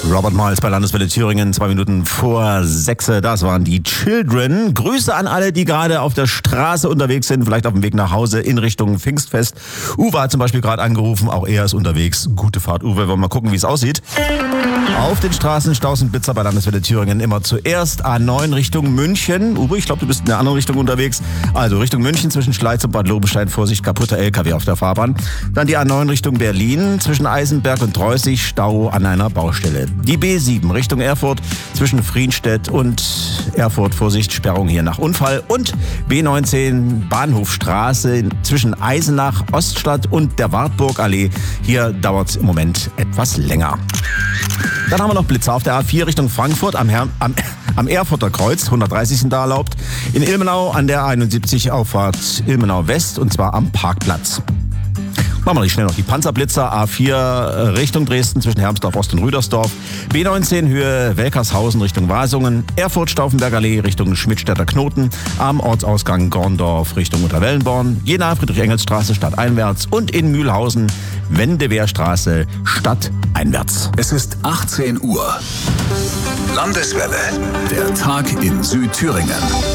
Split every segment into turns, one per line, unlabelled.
Robert Miles bei Landeswelle Thüringen, 2 Minuten vor 6. Das waren die Children. Grüße an alle, die gerade auf der Straße unterwegs sind, vielleicht auf dem Weg nach Hause in Richtung Pfingstfest. Uwe hat zum Beispiel gerade angerufen, auch er ist unterwegs. Gute Fahrt, Uwe. Wollen wir mal gucken, wie es aussieht. Auf den Straßen Staus und Blitzer bei Landeswelle Thüringen immer zuerst A9 Richtung München. Uwe, ich glaube, du bist in der anderen Richtung unterwegs. Also Richtung München zwischen Schleiz und Bad Lobenstein. Vorsicht, kaputter LKW auf der Fahrbahn. Dann die A9 Richtung Berlin zwischen Eisenberg und Treußig. Stau an einer Baustelle. Die B7 Richtung Erfurt zwischen Frienstedt und Erfurt. Vorsicht, Sperrung hier nach Unfall. Und B19 Bahnhofstraße zwischen Eisenach, Oststadt und der Wartburgallee. Hier dauert es im Moment etwas länger. Dann haben wir noch Blitzer auf der A4 Richtung Frankfurt am Erfurter Kreuz, 130 sind da erlaubt. In Ilmenau an der 71 Auffahrt Ilmenau West und zwar am Parkplatz. Machen wir schnell noch die Panzerblitzer. A4 Richtung Dresden zwischen Hermsdorf Ost und Rüdersdorf. B19 Höhe Welkershausen Richtung Wasungen. Erfurt-Stauffenberger Allee Richtung Schmidtstädter Knoten. Am Ortsausgang Gorndorf Richtung Unterwellenborn. Jena Friedrich-Engels-Straße stadteinwärts. Und in Mühlhausen Wendewehrstraße stadteinwärts.
Es ist 18 Uhr. Landeswelle. Der Tag in Südthüringen.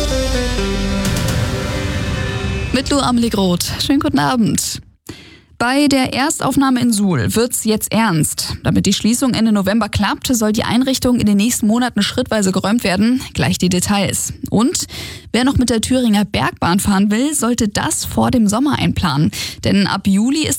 Mit Lou Amelie-Groth. Schönen guten Abend. Bei der Erstaufnahme in Suhl wird's jetzt ernst. Damit die Schließung Ende November klappt, soll die Einrichtung in den nächsten Monaten schrittweise geräumt werden. Gleich die Details. Und wer noch mit der Thüringer Bergbahn fahren will, sollte das vor dem Sommer einplanen. Denn ab Juli ist